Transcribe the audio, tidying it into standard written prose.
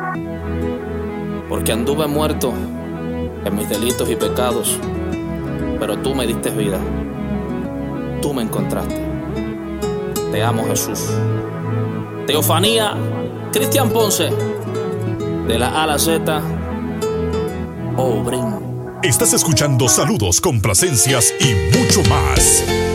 Porque anduve muerto en mis delitos y pecados, pero tú me diste vida, tú me encontraste. Te amo, Jesús. Teofanía, Cristian Ponce, de la A a la Z, Obren. Estás escuchando saludos, complacencias y mucho más.